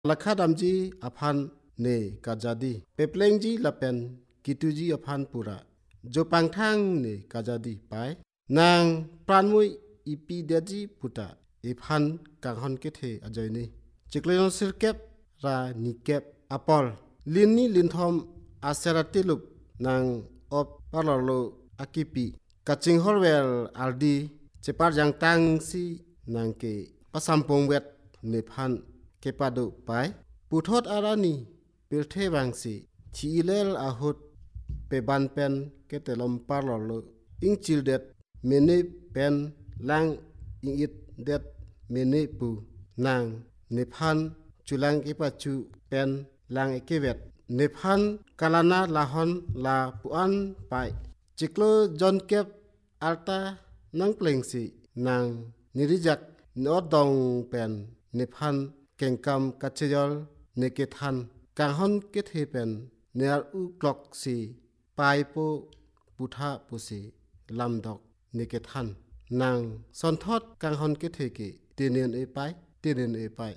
lakha damji aphan ne kajadi peplengji lapen kituji aphan pura jo pangthang ne kajadi pai nang pranmui ipi deji puta iphan kanghon ke the ajoini chikleon sirkep ra nikep apol linni linthom aseratilup nang op palolo akipi kaching horwel aldi chepar jang tang si nang ke pasampong wet nephan kepado pai puthot arani pilthe bangsi thilel ahut pe ban pen ke telom palolo ingchil det mene pen lang ingit det mene pu nang nephan chulang ipachu pen lang ekewet nephan kalana lahon la puan pai chiklo jon kep alta nang plengsi nang nirijak nodong pen nephan kengkam kacheyol nekethan kahon kethe pen near u clock si pai po putha pusi lamdok nekethan nang sonthot kahon kethe ke tinen e pai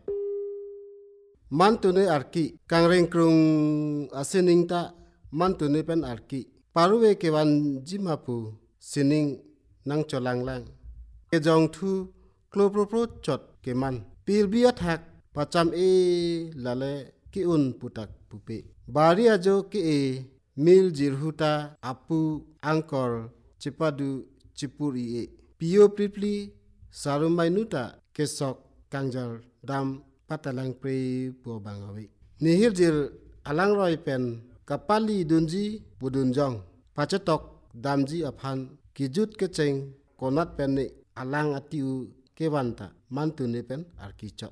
mantune arki kangreng krung asening ta mantune pen arki paruwe kewan jimapu sining nang cholang lang ke jong thu klopropro chot keman pilbia thak pacham e lale ki un putak pupe bari ajo ke e mil jirhuta apu angkor chipadu chipuri e pio pripli sarumainuta kesok kangjal dam patalang pre po bangawi nihir jir alang roi pen kapali dunji budunjong pachetok damji aphan kijut kecheng konat penne alang atiu kewanta mantune pen arkichot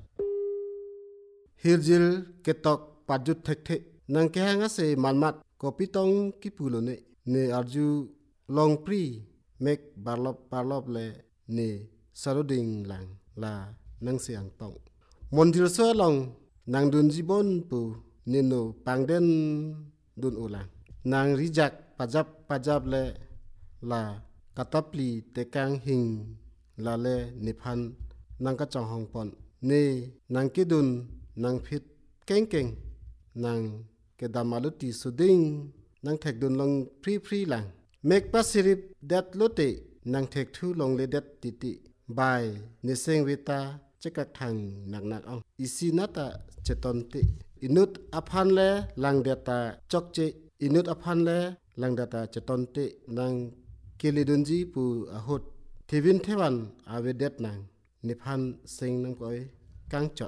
hirjil ketok pajut thekhe nang kehanga se manmat kopitong kipulone ne arju long pri mek barlop le ne saruding lang la nang siang tong mondir so long nang dun jibon pu nino pangden dun ulang nang rijak pajap le la katapli tekang hing la le niphan nang ka chong hong pon ne nang kidun nang phit keng nang kedamaluti suding nang thek dun long free lang mek pasirip dat lote nang thek thu long le dat titi bai niseng wita chekak thang nak ong isinata chetonte inut aphan le lang data chokche inut aphan le lang data chetonte nang kelidunji pu ahot thivin thewan avedet nang niphan sing nang koi kangchot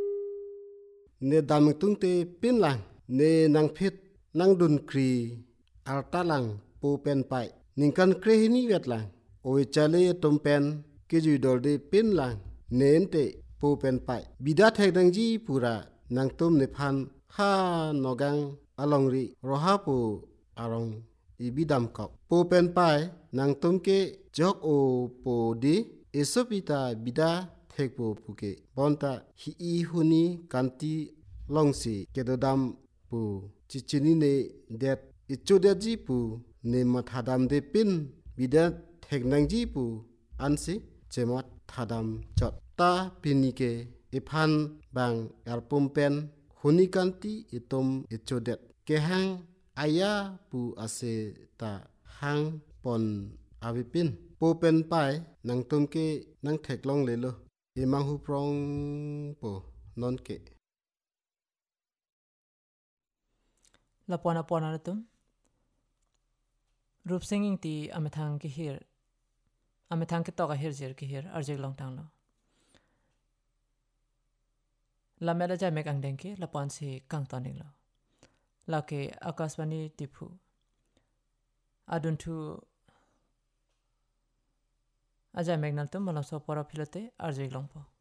ne damtung te pin lang ne nang phit nang dun kri alta lang pu pen pai ningkan krehini wet lang oi chale tum pen keju dolde pin lang nente pu pen pai bida thek dang ji pura nang tum niphan ha nogang alongri roha pu arong ibidam kok pu pen pai nang tum ke jok o po di esopita bida thekpo puke bonta hi I huni kanti longsi kedodam pu chichini ne det ichodaji pu ne mathadam de pin bida theknangji pu ansi chemat thadam chot ta pinike iphan bang arpumpen huni kanti itom ichodet kehang aya pu ase ta hang pon avipin popen pai nang tumke nang theklong lelo imang hu prong po non ke lapona na tum rup singing ti amethang ki hir amethang ki toka hir jir ki hir arjek long tang lo la mela ja mek ang dengki lapon si kang toning lo la ke akaswani tipu adun thu aja mek nal tum malam so pora philote arjek long po